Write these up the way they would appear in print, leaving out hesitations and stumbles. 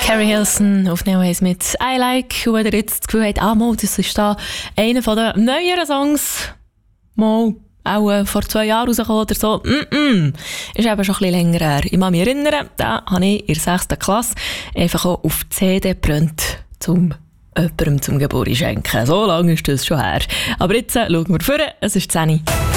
Carrie Hilson auf Neo Ace mit «I Like». Und wenn ihr jetzt das Gefühl habt, das ist da einer der neueren Songs, mal auch vor 2 Jahren rausgekommen oder so, ist eben schon ein bisschen länger her. Ich kann mich erinnern, da habe ich in der 6. Klasse einfach auch auf die CD gebrannt, jemandem zum Geburtstag schenken. So lange ist das schon her. Aber jetzt schauen wir vor, es ist 10 Uhr.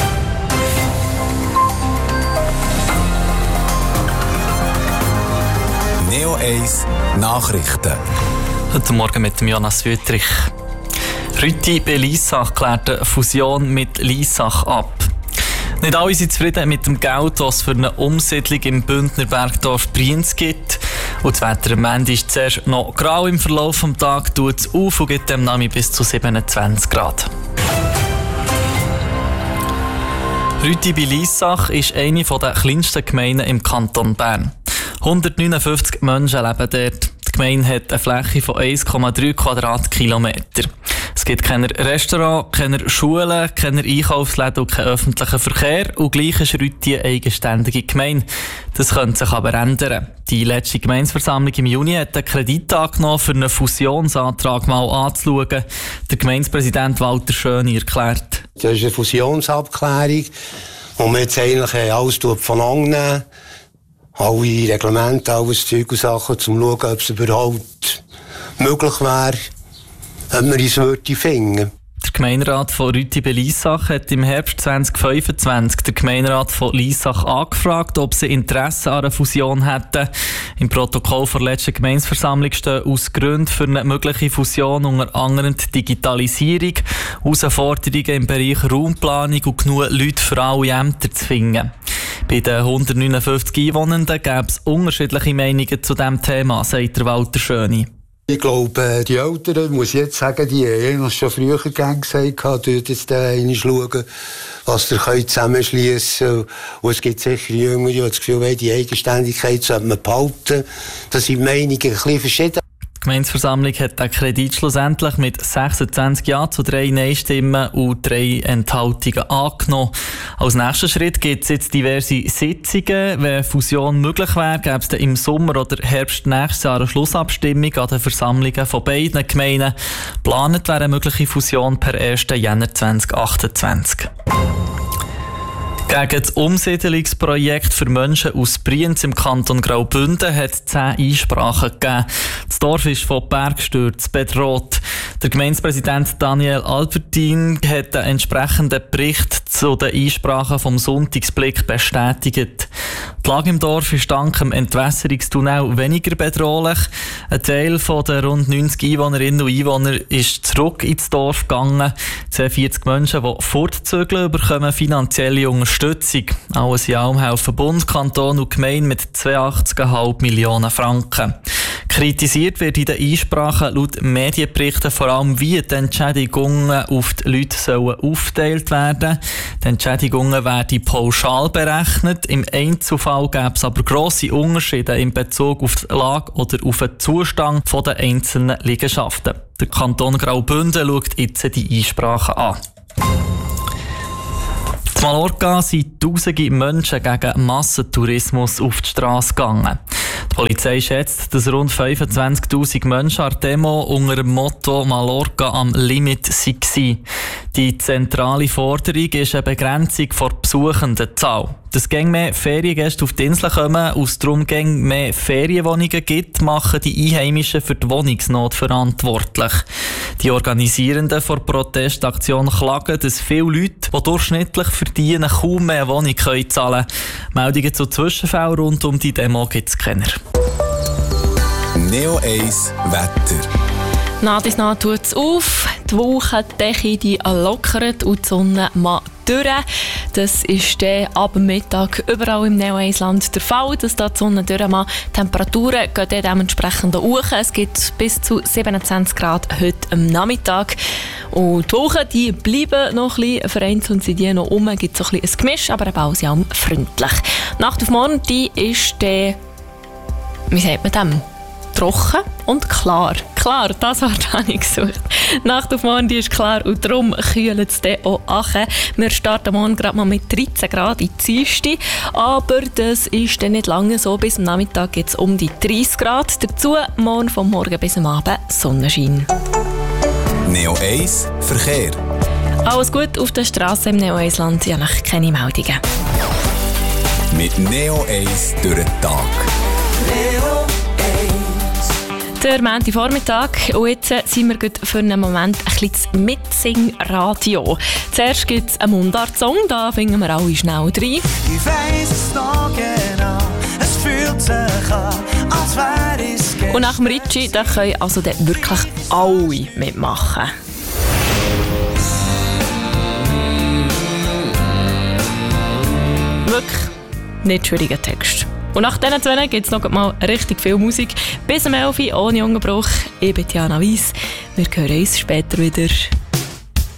Neo Ace Nachrichten. Heute Morgen mit dem Jonas Wüttrich. Rütti bei Liessach klärt eine Fusion mit Liessach ab. Nicht alle sind zufrieden mit dem Geld, das es für eine Umsiedlung im Bündner Bergdorf Brienz gibt. Und das Wetter am Ende ist zuerst noch grau. Im Verlauf des Tages tut es auf und gibt dem Nami bis zu 27 Grad. Rütti bei Liessach ist eine der kleinsten Gemeinden im Kanton Bern. 159 Menschen leben dort. Die Gemeinde hat eine Fläche von 1,3 Quadratkilometer. Es gibt keine Restaurants, keine Schulen, keine Einkaufsläden und keinen öffentlichen Verkehr. Und gleich ist Rütti eine eigenständige Gemeinde. Das könnte sich aber ändern. Die letzte Gemeindeversammlung im Juni hat einen Kredit angenommen, für einen Fusionsantrag mal anzuschauen. Der Gemeindepräsident Walter Schöni erklärt. Das ist eine Fusionsabklärung, wo wir jetzt eigentlich alles voneinander nehmen. Alle Reglemente, alles Zeug und Sachen, um zu schauen, ob es überhaupt möglich wäre, ob wir uns finden. Der Gemeinderat von Rütti bei Liessach hat im Herbst 2025 den Gemeinderat von Liessach angefragt, ob sie Interesse an einer Fusion hätten. Im Protokoll der letzten Gemeindeversammlung stehen aus Gründen für eine mögliche Fusion unter anderem die Digitalisierung, Herausforderungen im Bereich Raumplanung und genug Leute für alle Ämter zu finden. Bei den 159 Einwohnenden gäbe es unterschiedliche Meinungen zu diesem Thema, sagt der Walter Schöni. Ich glaube, die Eltern, muss ich jetzt sagen, die haben schon früher gesagt, dort jetzt einmal schauen, was ihr zusammenschliessen könnt. Und es gibt sicher Jüngere, die das Gefühl haben, die Eigenständigkeit sollte man behalten. Da sind die Meinungen ein bisschen verschieden. Die Gemeindeversammlung hat den Kredit schlussendlich mit 26 Ja zu 3 Nein-Stimmen und 3 Enthaltungen angenommen. Als nächster Schritt gibt es jetzt diverse Sitzungen. Wenn Fusion möglich wäre, gäbe es dann im Sommer oder Herbst nächstes Jahr eine Schlussabstimmung an den Versammlungen von beiden Gemeinden. Geplant wäre eine mögliche Fusion per 1. Jänner 2028. Gegen das Umsiedlungsprojekt für Menschen aus Brienz im Kanton Graubünden hat es 10 Einsprachen gegeben. Das Dorf ist von Bergstürzen bedroht. Der Gemeindepräsident Daniel Albertin hat einen entsprechenden Bericht zu den Einsprachen vom Sonntagsblick bestätigt. Die Lage im Dorf ist dank dem Entwässerungstunnel weniger bedrohlich. Ein Teil der rund 90 Einwohnerinnen und Einwohner ist zurück ins Dorf gegangen. 42 Menschen, die fortzügeln, bekommen finanzielle Unterstützung. Alles in allem helfen Bund, Kanton und Gemeinde mit 82,5 Millionen Franken. Kritisiert wird in den Einsprachen laut Medienberichten vor allem, wie die Entschädigungen auf die Leute sollen aufgeteilt werden. Die Entschädigungen werden pauschal berechnet. Im Einzelfall gäbe es aber grosse Unterschiede in Bezug auf die Lage oder auf den Zustand der einzelnen Liegenschaften. Der Kanton Graubünden schaut jetzt die Einsprachen an. In Mallorca sind tausende Menschen gegen Massentourismus auf die Straße gegangen. Die Polizei schätzt, dass rund 25'000 Menschen an der Demo unter dem Motto «Mallorca am Limit» waren. Die zentrale Forderung ist eine Begrenzung der Besuchendenzahl. Dass gäng mehr Feriengäste auf die Insel kommen und es darum gäng mehr Ferienwohnungen gibt, machen die Einheimischen für die Wohnungsnot verantwortlich. Die Organisierenden der Protestaktion klagen, dass viele Leute, die durchschnittlich verdienen, kaum mehr eine Wohnung zahlen können. Meldungen zu Zwischenfällen rund um die Demo gibt es keine. Neo Ace Wetter. Nach dies nach tut es auf, die Wolkendecke die lockert und die Sonne mal durch. Das ist dann ab dem Mittag überall im Neo-Ace-Land der Fall, dass da die Sonne durchmacht. Die Temperaturen gehen dann dementsprechend hoch. Es gibt bis zu 27 Grad heute am Nachmittag. Und die Wolken die bleiben noch ein bisschen vereinzelt, sind die noch rum. Es gibt so ein bisschen ein Gemisch, aber eben alles in allem freundlich. Nacht auf morgen die ist dann, wie sagt man dem? Trocken und klar. klar, das Wort habe ich gesucht. Nacht auf morgen ist klar und darum kühlt es dann auch an. Wir starten morgen gerade mal mit 13 Grad in Dienstag, aber das ist dann nicht lange so. Bis am Nachmittag geht es um die 30 Grad. Dazu morgen vom Morgen bis am Abend Sonnenschein. Neo 1 Verkehr. Alles gut auf der Straße im Neo 1 Land, ja, noch keine Meldungen. Mit Neo 1 durch den Tag. Neo 1. Der Montagvormittag und jetzt sind wir für einen Moment ein bisschen Mitsing-Radio. Zuerst gibt es einen Mundart-Song, da finden wir alle schnell rein. Ich weiss es noch genau, es fühlt sich an, als wäre es gestern. Und nach dem Ritchie, da können also dann wirklich alle mitmachen. Wirklich nicht schwieriger Text. Und nach diesen zwei gibt es noch mal richtig viel Musik. Bis um 11 Uhr ohne Unterbruch. Ich bin Diana Weiss. Wir hören uns später wieder.